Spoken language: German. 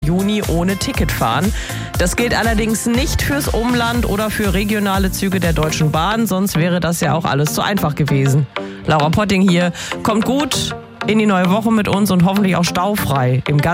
Juni ohne Ticket fahren. Das gilt allerdings nicht fürs Umland oder für regionale Züge der Deutschen Bahn, sonst wäre das ja auch alles zu einfach gewesen. Laura Potting hier. Kommt gut in die neue Woche mit uns und hoffentlich auch staufrei im